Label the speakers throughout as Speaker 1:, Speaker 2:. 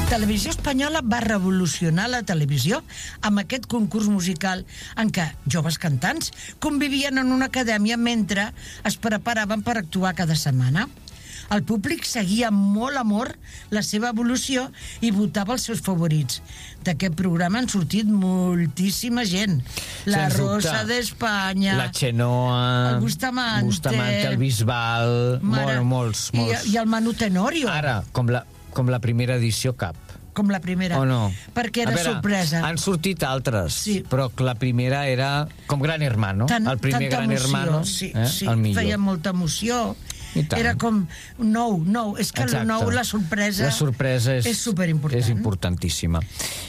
Speaker 1: Televisió Espanyola va revolucionar la televisió amb aquest concurs musical en què joves cantants convivien en una acadèmia mentre es preparaven per actuar cada setmana. El públic seguia amb molt amor la seva evolució i votava els seus favorits. D'aquest programa han sortit moltíssima gent. La Rosa d'Espanya,
Speaker 2: la Chenoa,
Speaker 1: el Bustamante,
Speaker 2: el Bisbal, molts.
Speaker 1: I el Manu Tenorio.
Speaker 2: Ara, com la primera edició, cap.
Speaker 1: Com la primera.
Speaker 2: O no?
Speaker 1: Perquè era sorpresa.
Speaker 2: Han sortit altres,
Speaker 1: sí.
Speaker 2: Però la primera era com Gran Hermano. El primer Gran Hermano,
Speaker 1: sí,
Speaker 2: el millor.
Speaker 1: Feia molta emoció. Era com nou. És que el nou, la sorpresa...
Speaker 2: La sorpresa és
Speaker 1: superimportant.
Speaker 2: És importantíssima.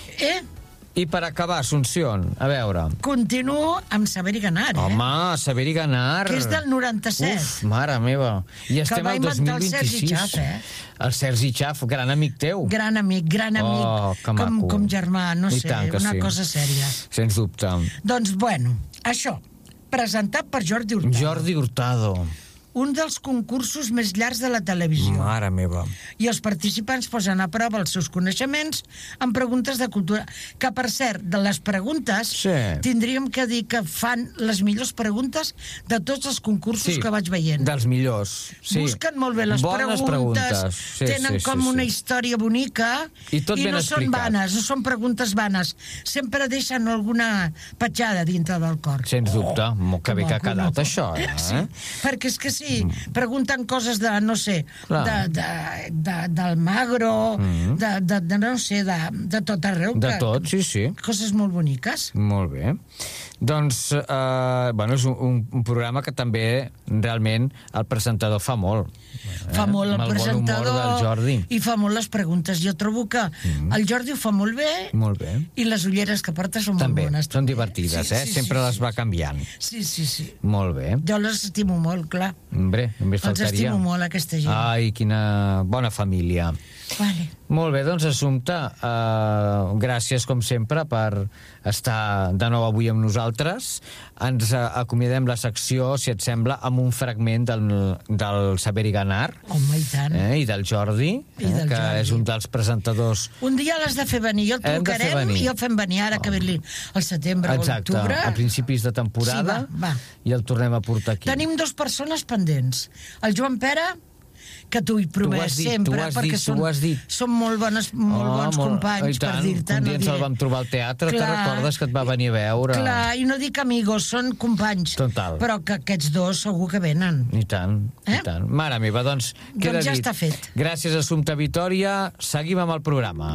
Speaker 2: I per acabar, Asunción, a veure...
Speaker 1: Continuo amb Saber i Ganar,
Speaker 2: Home, Saber i Ganar...
Speaker 1: Que és del 97.
Speaker 2: Uf, mare meva. I estem al 2026. El Sergi Chaff, gran amic teu.
Speaker 1: Gran amic. Com germà, no sé, una cosa sèria.
Speaker 2: Sens dubte.
Speaker 1: Doncs, bueno, això, presentat per Jordi Hurtado.
Speaker 2: Jordi Hurtado.
Speaker 1: Un dels concursos més llargs de la televisió.
Speaker 2: Mare meva.
Speaker 1: I els participants posen a prova els seus coneixements en preguntes de cultura. Que, per cert, de les preguntes, tindríem que dir que fan les millors preguntes de tots els concursos que vaig veient.
Speaker 2: Dels millors.
Speaker 1: Busquen molt bé les preguntes. Tenen com una història bonica.
Speaker 2: I tot ben explicat.
Speaker 1: No són vanes, no són preguntes vanes. Sempre deixen alguna petjada dintre del cor.
Speaker 2: Sens dubte. Molt que bé que ha quedat això,
Speaker 1: Sí, perquè és que sí, pregunten coses de, no sé, del Magro, de no sé, de tot arreu.
Speaker 2: De tot, sí.
Speaker 1: Coses molt boniques.
Speaker 2: Molt bé. Doncs, bueno, és un programa que també, realment, el presentador fa molt.
Speaker 1: Fa molt el presentador
Speaker 2: i
Speaker 1: fa molt les preguntes. Jo trobo que el Jordi ho fa molt bé.
Speaker 2: Molt bé.
Speaker 1: I les ulleres que porta són molt bones.
Speaker 2: També, són divertides, Sempre les va canviant.
Speaker 1: Sí.
Speaker 2: Molt bé.
Speaker 1: Jo les estimo molt, clar.
Speaker 2: Només faltaria.
Speaker 1: Els estimo molt, aquesta gent.
Speaker 2: Ai, quina bona família.
Speaker 1: Vale.
Speaker 2: Molt bé, doncs, Assumpta, gràcies, com sempre, per estar de nou avui amb nosaltres. Ens acomiadem la secció, si et sembla, amb un fragment del Saber i Ganar.
Speaker 1: Home, i tant.
Speaker 2: I del Jordi, que és un dels presentadors.
Speaker 1: Un dia l'has de fer venir, jo el trucarem i el fem venir ara, que ve al setembre o l'octubre.
Speaker 2: Exacte, a principis de temporada.
Speaker 1: Sí, va.
Speaker 2: I el tornem a portar aquí.
Speaker 1: Tenim 2 persones pendents. El Joan Pere, que t'ho he promès sempre, perquè són molt bons companys, per dir-te.
Speaker 2: Un dia ens el vam trobar al teatre, te'n recordes que et va venir a veure?
Speaker 1: Clar, i no dic amigos, són companys.
Speaker 2: Total.
Speaker 1: Però que aquests 2 segur que venen.
Speaker 2: I tant. Mare meva, doncs queda dit.
Speaker 1: Ja està fet.
Speaker 2: Gràcies, Assumpta Vitòria. Seguim amb el programa.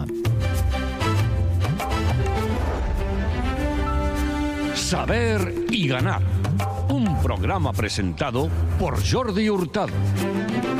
Speaker 3: Saber y Ganar. Un programa presentado por Jordi Hurtado.